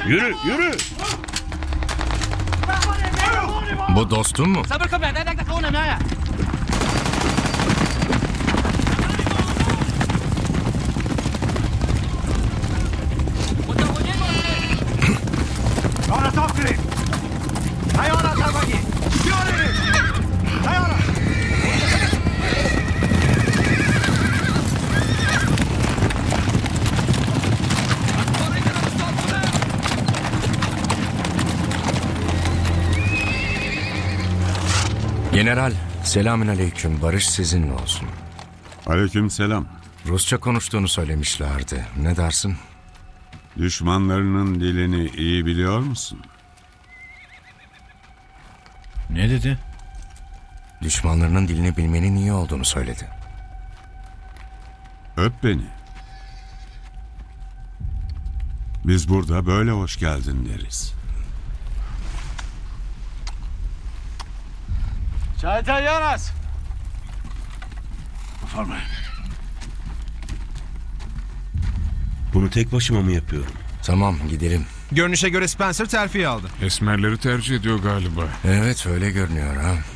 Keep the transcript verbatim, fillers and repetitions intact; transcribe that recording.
Yürü, yürü. Bu dostun mu? Ahora toqli. Hayona tabagi. Yürü. Hayona. General, selamünaleyküm. Barış sizinle olsun. Aleykümselam. Rusça konuştuğunu söylemişlerdi. Ne dersin? Düşmanlarının dilini iyi biliyor musun? Ne dedi? Düşmanlarının dilini bilmenin iyi olduğunu söyledi. Öp beni. Biz burada böyle hoş geldin deriz. Çay çay Yonas. Bunu tek başıma mı yapıyorum? Tamam, gidelim. Görünüşe göre Spencer terfi aldı. Esmerleri tercih ediyor galiba. Evet, öyle görünüyor ha.